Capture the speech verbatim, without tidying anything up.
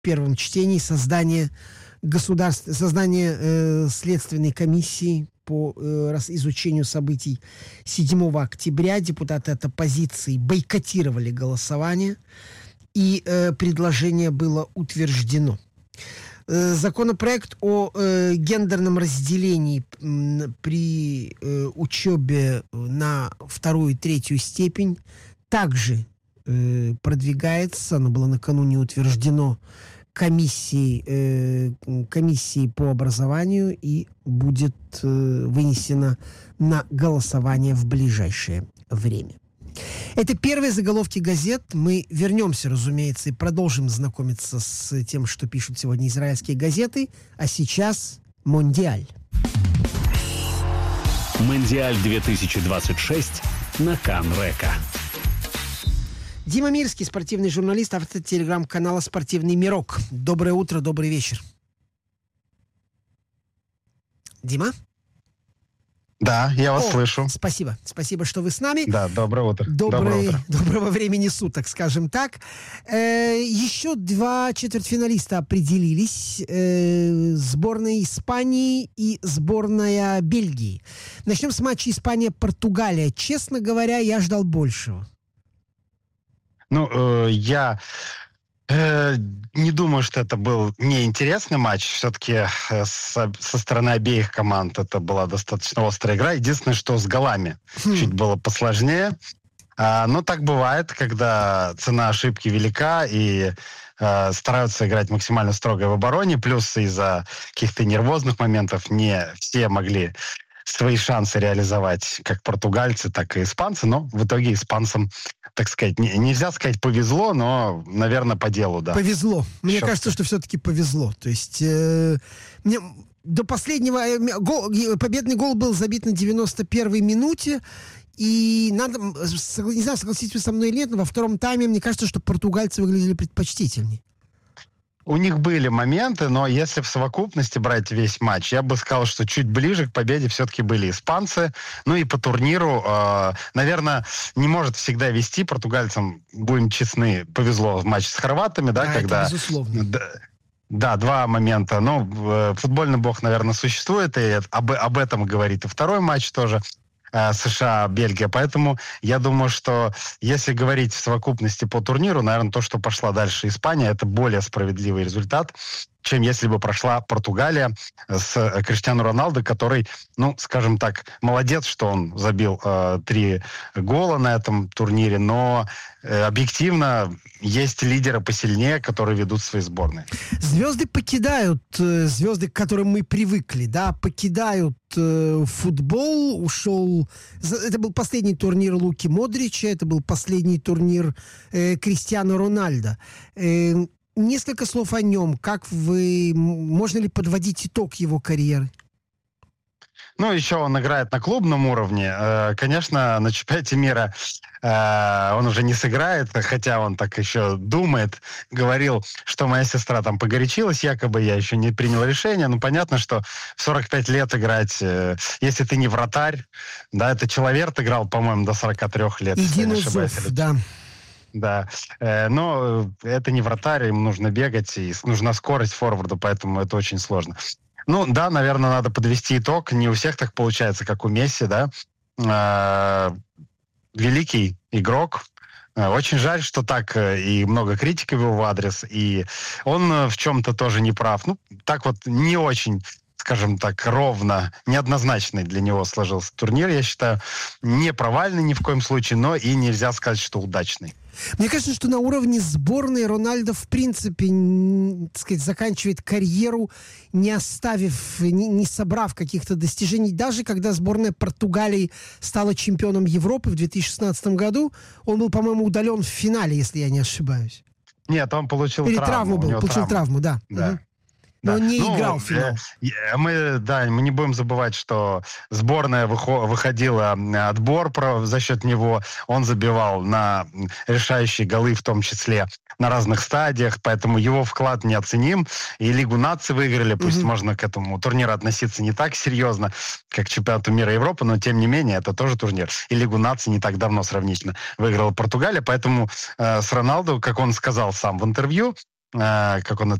первом чтении создание государств... создание э, следственной комиссии по э, изучению событий седьмого октября. Депутаты от оппозиции бойкотировали голосование, и э, предложение было утверждено. Э, законопроект о э, гендерном разделении э, при э, учебе на вторую и третью степень также э, продвигается. Оно было накануне утверждено комиссией, э, комиссией по образованию и будет э, вынесено на голосование в ближайшее время. Это первые заголовки газет. Мы вернемся, разумеется, и продолжим знакомиться с тем, что пишут сегодня израильские газеты. А сейчас Мондиаль. Мондиаль две тысячи двадцать шесть на Кан-Река. Дима Мирский, спортивный журналист, автор телеграм-канала «Спортивный мирок». Доброе утро, добрый вечер. Дима? Да, я вас О, слышу. Спасибо. Спасибо, что вы с нами. Да, доброе утро. Доброе, доброе утро. Доброго времени суток, скажем так. Э, еще два четвертьфиналиста определились. Э, сборная Испании и сборная Бельгии. Начнем с матча Испания-Португалия. Честно говоря, я ждал большего. Ну, э, я... Э, не думаю, что это был неинтересный матч. Все-таки э, со, со стороны обеих команд это была достаточно острая игра. Единственное, что с голами хм. чуть было посложнее. А, но так бывает, когда цена ошибки велика и э, стараются играть максимально строго в обороне. Плюс из-за каких-то нервозных моментов не все могли свои шансы реализовать как португальцы, так и испанцы. Но в итоге испанцам, так сказать, не, нельзя сказать повезло, но, наверное, по делу, да. Повезло. Мне Черт. кажется, что все-таки повезло. То есть э, мне до последнего... Э, гол, победный гол был забит на девяносто первой минуте. И надо... Не знаю, согласитесь вы со мной или нет, но во втором тайме мне кажется, что португальцы выглядели предпочтительнее. У них были моменты, но если в совокупности брать весь матч, я бы сказал, что чуть ближе к победе все-таки были испанцы. Ну и по турниру, э, наверное, не может всегда вести. Португальцам, будем честны, повезло в матче с хорватами, да, да, когда... это безусловно. Да, да, два момента. Ну, э, футбольный бог, наверное, существует, и об, об этом говорит и второй матч тоже. США-Бельгия. Поэтому я думаю, что если говорить в совокупности по турниру, наверное, то, что пошла дальше Испания, это более справедливый результат, чем если бы прошла Португалия с Криштиану Роналдо, который, ну, скажем так, молодец, что он забил э, три гола на этом турнире, но э, объективно есть лидеры посильнее, которые ведут свои сборные. Звезды покидают, э, звезды, к которым мы привыкли, да, покидают э, футбол, ушел... Это был последний турнир Луки Модрича, это был последний турнир э, Криштиану Роналдо. Э, Несколько слов о нем. Как вы... Можно ли подводить итог его карьеры? Ну, еще он играет на клубном уровне. Конечно, на чемпионате мира он уже не сыграет, хотя он так еще думает. Говорил, что моя сестра там погорячилась, якобы я еще не принял решение. Ну, понятно, что в сорок пять лет играть, если ты не вратарь, да, это Человерт играл, по-моему, до сорока трёх лет. И Динозов, да. Да, э, но это не вратарь, им нужно бегать, и нужна скорость форварда, поэтому это очень сложно. Ну, да, наверное, надо подвести итог. Не у всех так получается, как у Месси, да. Э, великий игрок. Очень жаль, что так и много критики в его адрес, и он в чем-то тоже не прав. Ну, так вот не очень, скажем так, ровно, неоднозначный для него сложился турнир, я считаю. Не провальный ни в коем случае, но и нельзя сказать, что удачный. Мне кажется, что на уровне сборной Рональдо, в принципе, так сказать, заканчивает карьеру, не оставив, не, не собрав каких-то достижений. Даже когда сборная Португалии стала чемпионом Европы в две тысячи шестнадцатом году, он был, по-моему, удален в финале, если я не ошибаюсь. Нет, он получил Или травму. травму был, получил травму, да. Да. Угу. Но Да. он не ну, играл в финал. Э, мы, да, мы не будем забывать, что сборная выхо- выходила отбор про, за счет него. Он забивал на решающие голы, в том числе на разных стадиях, поэтому его вклад неоценим. И Лигу наций выиграли, пусть mm-hmm. можно к этому турниру относиться не так серьезно, как к чемпионату мира и Европы, но тем не менее это тоже турнир. И Лигу наций не так давно сравнительно выиграла Португалия, поэтому э, с Роналду, как он сказал сам в интервью, э, как он